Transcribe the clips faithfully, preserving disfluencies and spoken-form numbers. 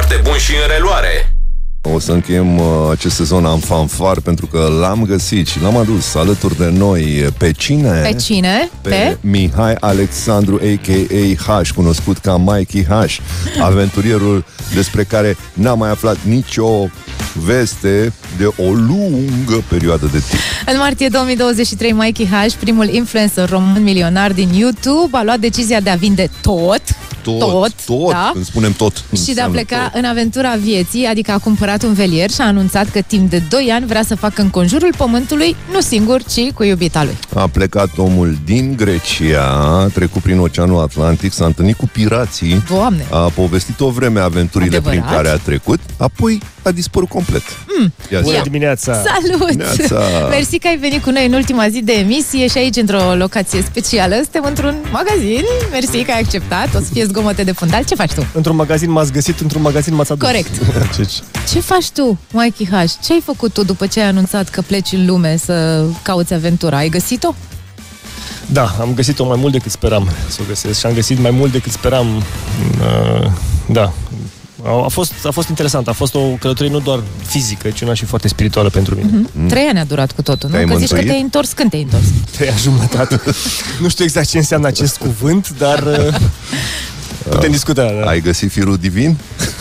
foarte bun și în reluare. O să încheiem uh, acest sezon în fanfar pentru că l-am găsit și l-am adus alături de noi pe cine? Pe cine? Pe, pe? Mihai Alexandru, a k a. H, cunoscut ca Mikey H, aventurierul despre care n-am mai aflat nicio veste de o lungă perioadă de timp. În martie două mii douăzeci și trei, Mikey H, primul influencer român milionar din YouTube, a luat decizia de a vinde tot, Tot, tot, tot, da? când spunem tot, Și de a pleca tot. în aventura vieții, adică a cumpărat un velier și a anunțat că timp de doi ani vrea să facă în conjurul pământului, nu singur, ci cu iubita lui. A plecat omul din Grecia, a trecut prin Oceanul Atlantic, s-a întâlnit cu pirații, Doamne! a povestit o vreme aventurile Adevărat? prin care a trecut, apoi a dispărut complet. Mm. Bună Ia. dimineața! Salut! Neața. Mersi că ai venit cu noi în ultima zi de emisie și aici într-o locație specială. Suntem într-un magazin. Mersi că ai acceptat. O să fie zgomote de fundal. Ce faci tu? Într-un magazin m-ați găsit, într-un magazin m-ați adus. Corect. Ce- Ce faci tu, Mikey H? Ce ai făcut tu după ce ai anunțat că pleci în lume să cauți aventura? Ai găsit-o? Da, am găsit-o mai mult decât speram să o găsesc și am găsit mai mult decât speram. Uh, da. A, a, fost, a fost interesant. A fost o călătorie nu doar fizică, ci una și foarte spirituală pentru mine. Mm-hmm. Trei ani a durat cu totul, nu? Te-ai Că zici că mântuit? te-ai întors. Când te-ai întors? Trei ani jumătate. Nu știu exact ce înseamnă acest cuvânt, dar uh, putem discuta. Da, Ai găsit firul divin?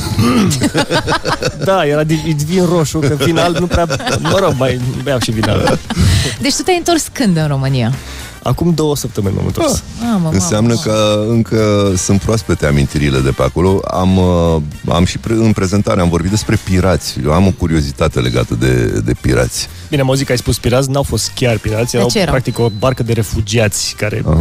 da era div- vin roșu, că vin alb nu prea... Mă rog, mai beau și vin alb. Deci tu te-ai întors când în România? Acum două săptămâni m-am întors. Mamă, Înseamnă mamă, că încă sunt proaspete amintirile de pe acolo. Am, uh, am și pre- în prezentare am vorbit despre pirați. Eu am o curiozitate legată de, de pirați. Bine, am auzit că ai spus pirați, n-au fost chiar pirați, erau ce erau? practic o barcă de refugiați care Aha.